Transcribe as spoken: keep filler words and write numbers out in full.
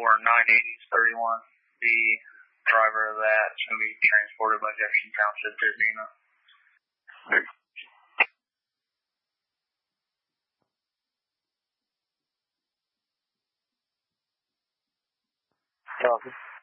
for nine eighty thirty-one. The driver of that is going to be transported by Jefferson Township to Adena. Copy.